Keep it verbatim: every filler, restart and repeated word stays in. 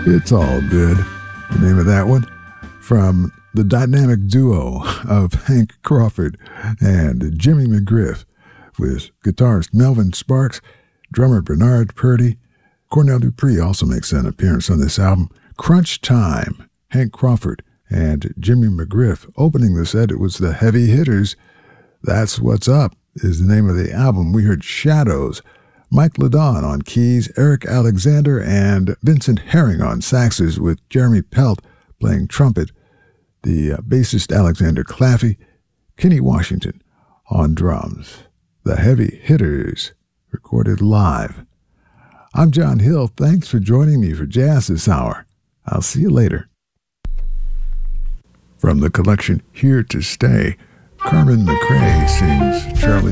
It's All Good, the name of that one, from the dynamic duo of Hank Crawford and Jimmy McGriff, with guitarist Melvin Sparks, drummer Bernard Purdy. Cornell Dupree also makes an appearance on this album. Crunch Time, Hank Crawford and Jimmy McGriff. Opening the set, it was the Heavy Hitters. That's What's Up is the name of the album. We heard Shadows, Mike Ladon on keys, Eric Alexander and Vincent Herring on saxes, with Jeremy Pelt playing trumpet, the uh, bassist Alexander Claffey, Kenny Washington on drums. The Heavy Hitters, recorded live. I'm John Hill. Thanks for joining me for Jazz this hour. I'll see you later. From the collection Here to Stay, Carmen McRae sings Charlie